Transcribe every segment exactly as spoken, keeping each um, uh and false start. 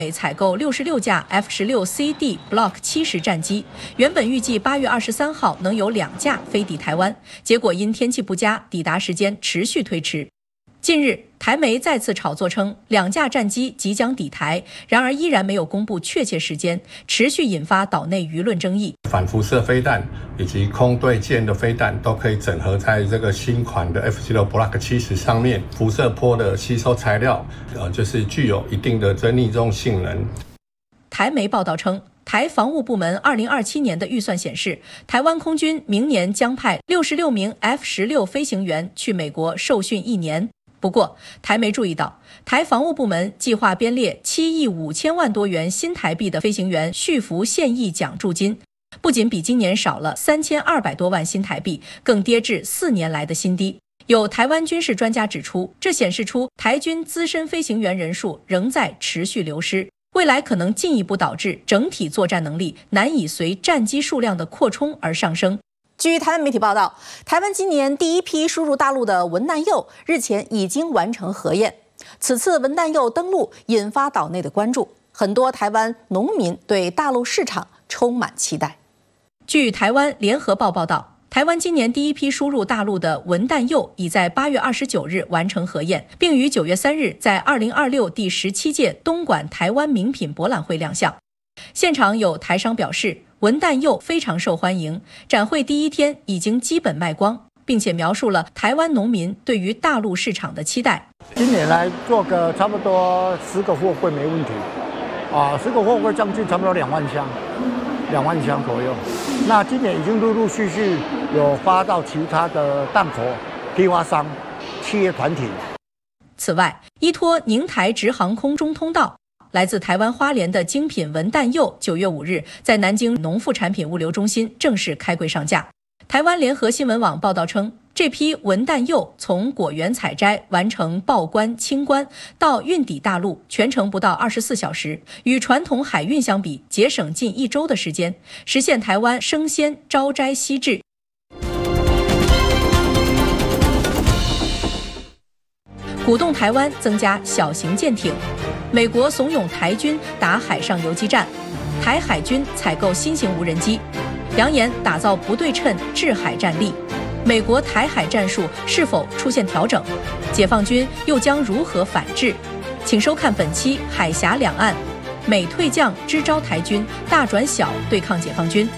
采购六十六架 F 十六 C D Block 七十战机，原本预计八月二十三号能有两架飞抵台湾，结果因天气不佳，抵达时间持续推迟。近日，台媒再次炒作称两架战机即将抵台，然而依然没有公布确切时间，持续引发岛内舆论争议。 反辐射飞弹以及空对舰的飞弹都可以整合在这个新款的 F 十六 Block 七十上面，辐射波的吸收材料，呃，就是具有一定的这逆中性能。 台媒报道称，台防务部门二零二七年的预算显示，台湾空军明年将派六十六名 F 十六飞行员去美国受训一年。不过，台媒注意到，台防务部门计划编列七亿五千万多元新台币的飞行员续服现役奖助金，不仅比今年少了三千二百多万新台币，更跌至四年来的新低。有台湾军事专家指出，这显示出台军资深飞行员人数仍在持续流失，未来可能进一步导致整体作战能力难以随战机数量的扩充而上升。 据台湾媒体报道，台湾今年第一批输入大陆的文旦柚日前已经完成核验。此次文旦柚登陆引发岛内的关注，很多台湾农民对大陆市场充满期待。 据台湾联合报报道，台湾今年第一批输入大陆的文旦柚已在八月二十九日完成核验，并于九月三日在二零二六第十七届东莞台湾名品博览会亮相。现场有台商表示，文旦柚非常受欢迎，展会第一天已经基本卖光，并且描述了台湾农民对于大陆市场的期待。 今年来做个差不多十个货柜没问题，啊，十个货柜将近差不多两万箱，两万箱左右。那今年已经陆陆续续有发到其他的淡口批发商、企业团体。 此外，依托宁台直航空中通道，来自台湾花莲的精品文旦柚，九月五日在南京农副产品物流中心正式开柜上架。台湾联合新闻网报道称，这批文旦柚从果园采摘完成报关清关到运抵大陆，全程不到二十四小时，与传统海运相比，节省近一周的时间，实现台湾生鲜招摘西至。鼓动台湾增加小型舰艇。美国怂恿台军打海上游击战，台海军采购新型无人机，扬言打造不对称制海战力。美国台海战术是否出现调整？解放军又将如何反制？请收看本期《海峡两岸》，美退将支招台军大转小对抗解放军。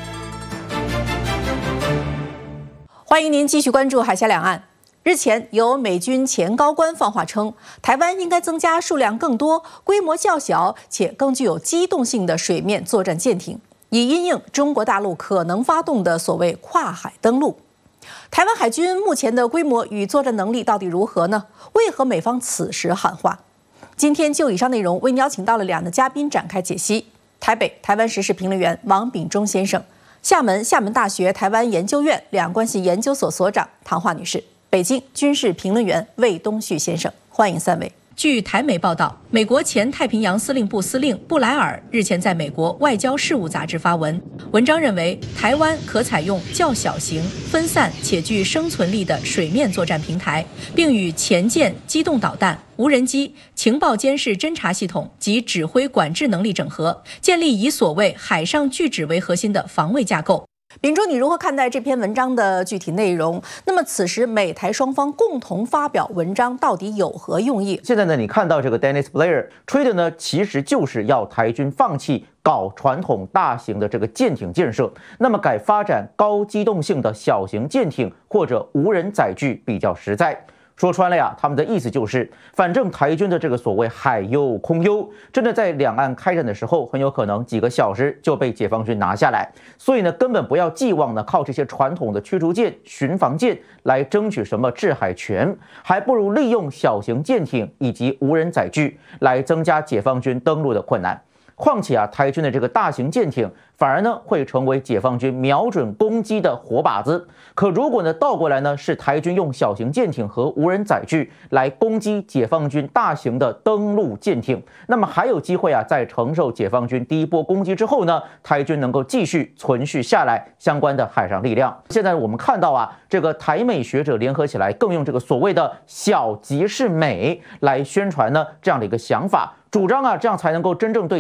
欢迎您继续关注《海峡两岸》。日前，有美军前高官放话称，台湾应该增加数量更多、规模较小且更具有机动性的水面作战舰艇，以因应中国大陆可能发动的所谓跨海登陆。台湾海军目前的规模与作战能力到底如何呢？为何美方此时喊话？今天就以上内容，为您邀请到了两位嘉宾展开解析：台北台湾时事评论员王炳忠先生，厦门厦门大学台湾研究院两岸关系研究所所长唐华女士。北京军事评论员魏东旭先生，欢迎三位。 据台媒报道，美国前太平洋司令部司令布莱尔日前在美国外交事务杂志发文，文章认为台湾可采用较小型、分散且具生存力的水面作战平台，并与潜舰、机动导弹、无人机、情报监视侦察系统及指挥管制能力整合，建立以所谓海上拒止为核心的防卫架构。 秉忠，你如何看待这篇文章的具体内容？那么此时美台双方共同发表文章到底有何用意？ 现在呢，你看到这个 Dennis Blair 吹的呢，其实就是要台军放弃搞传统大型的这个舰艇建设，那么改发展高机动性的小型舰艇或者无人载具比较实在。说穿了呀，他们的意思就是，反正台军的这个所谓海优空优，真的在两岸开战的时候，很有可能几个小时就被解放军拿下来。所以呢，根本不要寄望呢靠这些传统的驱逐舰、巡防舰来争取什么制海权，还不如利用小型舰艇以及无人载具来增加解放军登陆的困难。况且啊，台军的这个大型舰艇反而呢会成为解放军瞄准攻击的活靶子。可如果呢倒过来呢，是台军用小型舰艇和无人载具来攻击解放军大型的登陆舰艇，那么还有机会啊，在承受解放军第一波攻击之后呢，台军能够继续存续下来相关的海上力量。现在我们看到啊，这个台美学者联合起来，更用这个所谓的小即是美来宣传呢这样的一个想法，主张啊这样才能够真正对